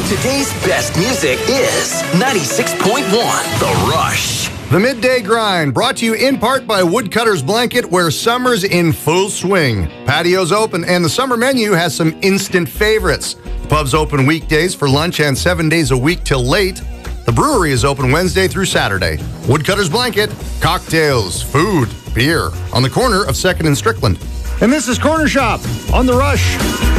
Today's best music is 96.1 The Rush. The Midday Grind, brought to you in part by Woodcutter's Blanket, where summer's in full swing. Patio's open, and the summer menu has some instant favorites. The pub's open weekdays for lunch and 7 days a week till late. The brewery is open Wednesday through Saturday. Woodcutter's Blanket, cocktails, food, beer, on the corner of 2nd and Strickland. And this is Corner Shop on The Rush.